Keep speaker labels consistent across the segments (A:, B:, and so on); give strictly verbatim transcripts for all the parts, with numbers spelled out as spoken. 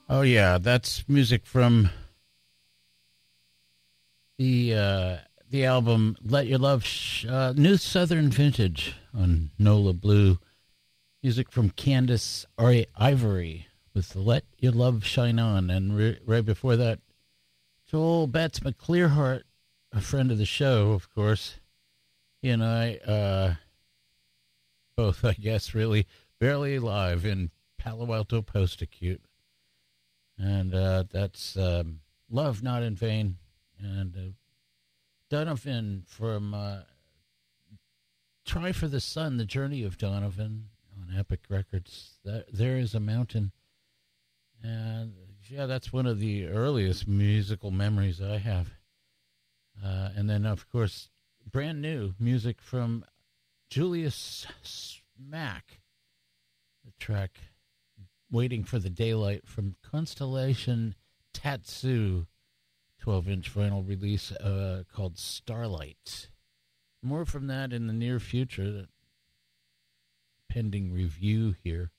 A: Oh, yeah, that's music from the uh, the album Let Your Love Sh- uh, New Southern Vintage on Nola Blue. Music from Candace Ari- Ivory with Let Your Love Shine On. And re- right before that, Joel Betts McClearheart, a friend of the show, of course. He and I, uh, both, I guess, really barely alive in Palo Alto Post-Acute. And uh, that's um, Love Not in Vain. And uh, Donovan from uh, Try for the Sun, The Journey of Donovan on Epic Records. That, there is a Mountain. And yeah, that's one of the earliest musical memories I have. Uh, and then, of course, brand new music from Julius Smack. The track Waiting for the Daylight from Constellation Tatsu, twelve-inch vinyl release uh, called Starlight. More from that in the near future, pending review here.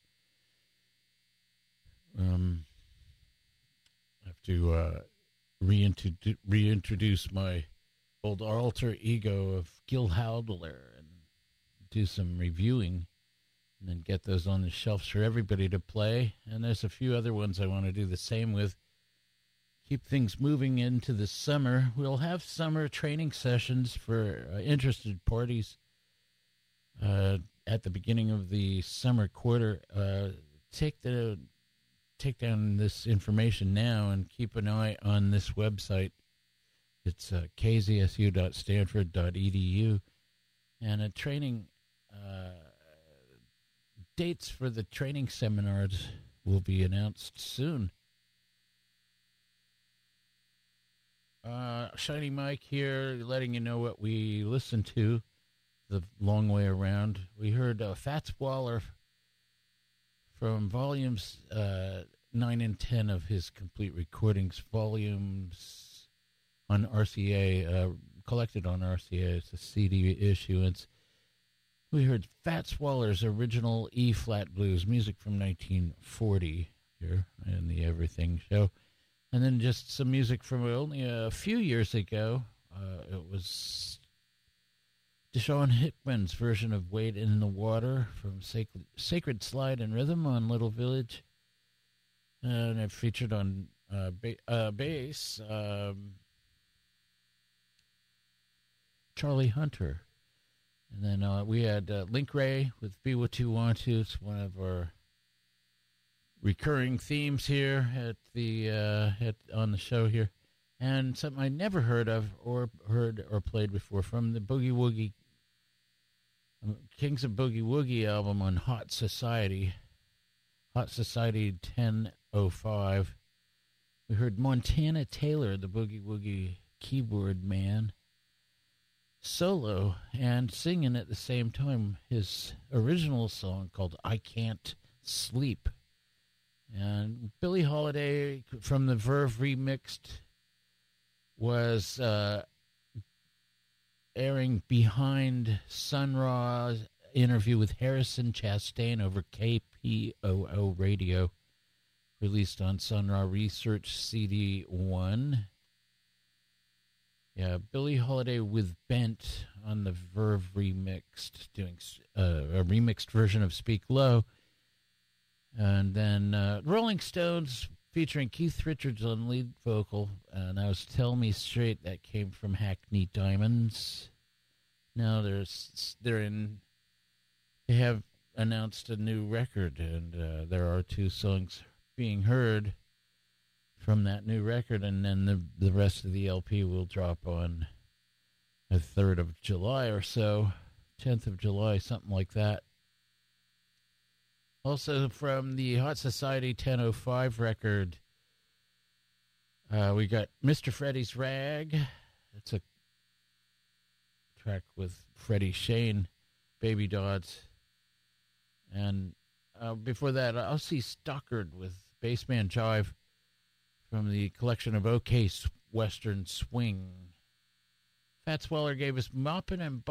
A: Um, I have to uh, reintrodu- reintroduce my old alter ego of Gil Howdler and do some reviewing. And then get those on the shelves for everybody to play. And there's a few other ones I want to do the same with. Keep things moving into the summer. We'll have summer training sessions for uh, interested parties uh, at the beginning of the summer quarter. Uh, take the take down this information now and keep an eye on this website. It's uh, k z s u dot stanford dot e d u. And a training... Uh, dates for the training seminars will be announced soon. Uh, Shiny Mike here, letting you know what we listened to the long way around. We heard uh, Fats Waller from volumes uh, nine and ten of his complete recordings, volumes on R C A, uh, collected on R C A. It's a C D issuance. We heard Fats Waller's original E-flat blues, music from nineteen forty here in the Everything Show. And then just some music from only a few years ago. Uh, it was Deshaun Hickman's version of Wade in the Water from Sacred, Sacred Slide and Rhythm on Little Village. And it featured on uh, ba- uh, bass um, Charlie Hunter. And then uh, we had uh, Link Ray with Be What You Want To. It's one of our recurring themes here at the uh, at on the show here, and something I never heard of or heard or played before from the Boogie Woogie uh, Kings of Boogie Woogie album on Hot Society, Hot Society ten oh five. We heard Montana Taylor, the Boogie Woogie keyboard man, solo and singing at the same time his original song called I Can't Sleep. And Billie Holiday from the Verve Remixed was uh, airing behind Sun Ra's interview with Harrison Chastain over K P O O Radio, released on Sun Ra Research C D one. Yeah, Billie Holiday with Bent on the Verve Remixed, doing uh, a remixed version of Speak Low. And then uh, Rolling Stones featuring Keith Richards on lead vocal. And that was Tell Me Straight. That came from Hackney Diamonds. Now there's, they're in, they have announced a new record, and uh, there are two songs being heard from that new record, and then the the rest of the L P will drop on the third of July or so, tenth of July, something like that. Also from the Hot Society ten oh five record, uh, we got Mister Freddie's Rag. It's a track with Freddie Shane, Baby Dodds. And uh, before that, I'll see Stockard with Bassman Jive from the collection of OK Western Swing. Fats Waller gave us Moppin' and